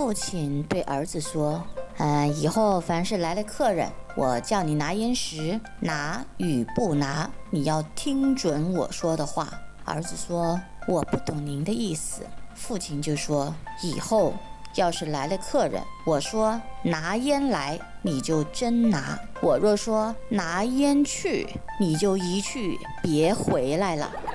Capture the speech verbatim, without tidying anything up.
父亲对儿子说：呃，以后凡是来了客人，我叫你拿烟时，拿与不拿，你要听准我说的话。儿子说：我不懂您的意思。父亲就说：以后要是来了客人，我说拿烟来，你就真拿；我若说拿烟去，你就一去别回来了。